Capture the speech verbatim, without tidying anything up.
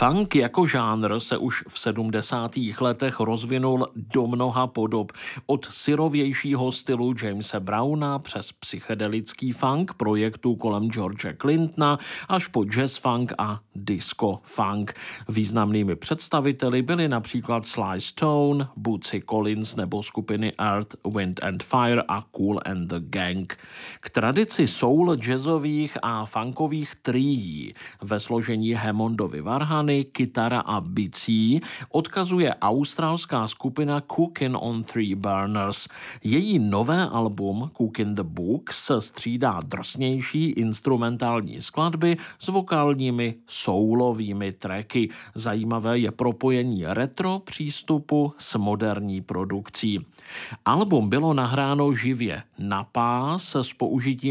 Funk jako žánr se už v sedmdesátých letech rozvinul do mnoha podob. Od syrovějšího stylu Jamese Browna přes psychedelický funk projektů kolem George Clintona až po jazz funk a disco funk. Významnými představiteli byli například Sly Stone, Bootsy Collins nebo skupiny Earth, Wind and Fire a Kool and the Gang. K tradici soul, jazzových a funkových trií ve složení Hammondovy varhany, kytara a bicí odkazuje australská skupina Cookin' on Three Burners. Její nové album Cookin' the Books střídá drsnější instrumentální skladby s vokálními soulovými tracky. Zajímavé je propojení retro přístupu s moderní produkcí. Album bylo nahráno živě na pás s použitím